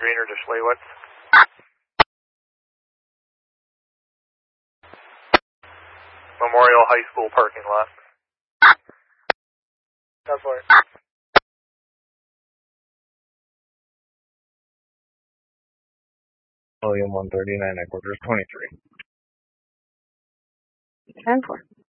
Greener to Schlewitz. Memorial High School parking lot. That's right. William 139, headquarters 23. 10-4.